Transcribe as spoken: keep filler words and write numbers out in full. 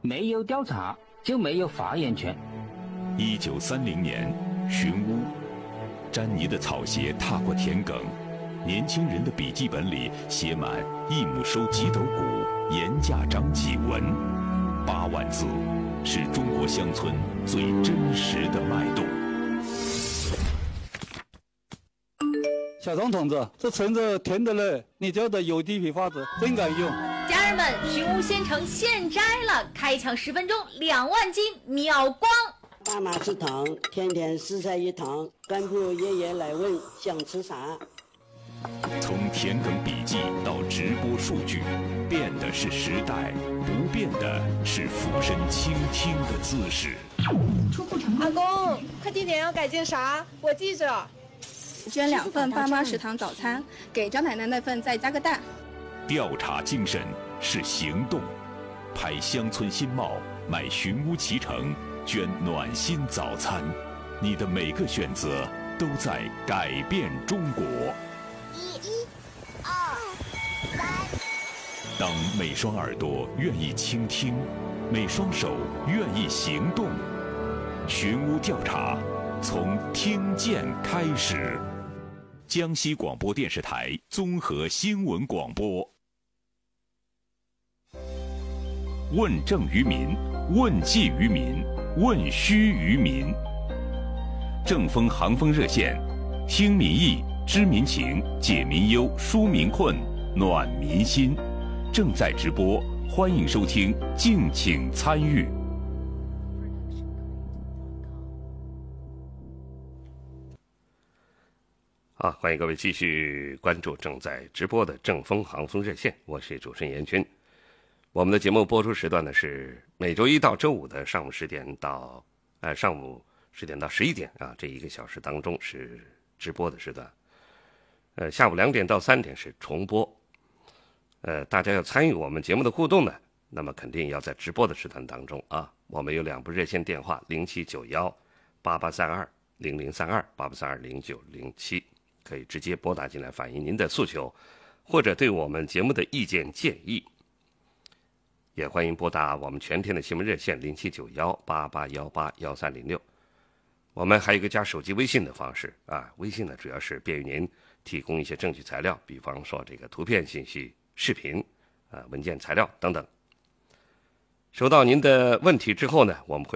没有调查就没有发言权。 一九三零年，寻乌，詹妮的草鞋踏过田埂，年轻人的笔记本里写满一亩收几斗谷，盐价涨几文，八万字，是中国乡村最真实的脉动。 小张同志，这橙子甜的嘞，你家的有机批发子真敢用。 家人们，寻乌鲜橙现摘了，开抢十分钟两万斤秒光。 爸妈吃糖，天天四菜一汤，干部爷爷来问想吃啥。 从田埂笔记到直播数据，变的是时代，不变的是俯身倾听的姿势。 出库成功。 阿公，快递点要改件啥？我记着。 捐两份爸妈食堂早餐，给张奶奶那份再加个蛋。 调查精神是行动，拍乡村新貌，买寻乌脐橙，捐暖心早餐，你的每个选择都在改变中国。 一、一、二、三。 当每双耳朵愿意倾听，每双手愿意行动，寻乌调查从听见开始。江西广播电视台综合新闻广播。问政于民，问计于民，问需于民。正风航风热线，听民意，知民情，解民忧，纾民困，暖民心。正在直播，欢迎收听，敬请参与。 啊，欢迎各位继续关注正在直播的正风航风热线，我是主持人严军。我们的节目播出时段呢是每周一到周五的上午十点到呃上午十点到十一点啊，这一个小时当中是直播的时段。呃，下午两点到三点是重播。呃，大家要参与我们节目的互动呢，那么肯定要在直播的时段当中啊。我们有两部热线电话：零七九幺八八三二零零三二八八三二零九零七。可以直接拨打进来反映您的诉求，或者对我们节目的意见建议。也欢迎拨打我们全天的新闻热线零七九幺八八幺八幺三零六。我们还有一个加手机微信的方式啊，微信呢主要是便于您提供一些证据材料，比方说这个图片信息、视频、啊文件材料等等。收到您的问题之后呢，我们会